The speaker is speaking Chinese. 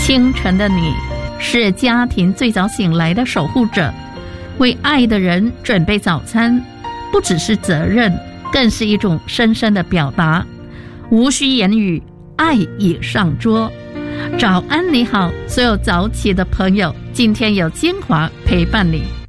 清晨的你是家庭最早醒来的守护者，为爱的人准备早餐，不只是责任，更是一种深深的表达。无需言语，爱已上桌。早安你好，所有早起的朋友，今天有精华陪伴你。